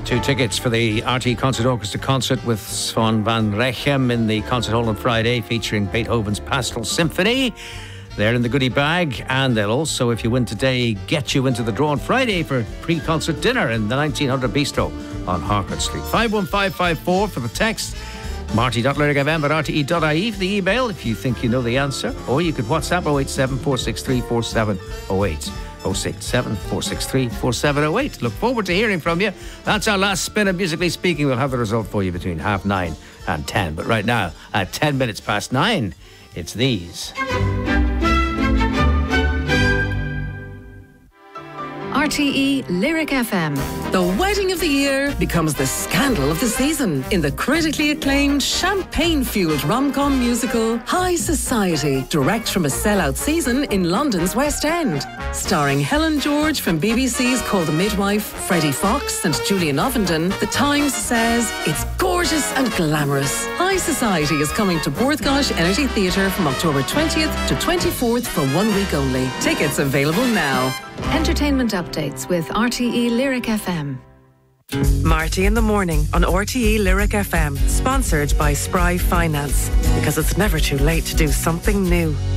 2 tickets for the RTE Concert Orchestra concert with Svan van Rechem in the concert hall on Friday, featuring Beethoven's Pastoral Symphony. They're in the goodie bag, and they'll also, if you win today, get you into the draw on Friday for pre-concert dinner in the 1900 Bistro on Harcourt Street. 51554 for the text, marty.lyricfm@rte.ie for the email if you think you know the answer, or you could WhatsApp 087 463 4708. 067 463 4708. Look forward to hearing from you. That's our last spin of Musically Speaking. We'll have the result for you between 9:30 and 10. But right now, at 10 minutes past 9, it's these. RTE Lyric FM. The wedding of the year becomes the scandal of the season in the critically acclaimed champagne-fueled rom-com musical High Society, direct from a sellout season in London's West End. Starring Helen George from BBC's Call the Midwife, Freddie Fox and Julian Ovenden, The Times says it's gorgeous and glamorous. High Society is coming to Porthgosh Energy Theatre from October 20th to 24th for 1 week only. Tickets available now. Entertainment updates with RTE Lyric FM. Marty in the Morning on RTE Lyric FM, sponsored by Spry Finance, because it's never too late to do something new.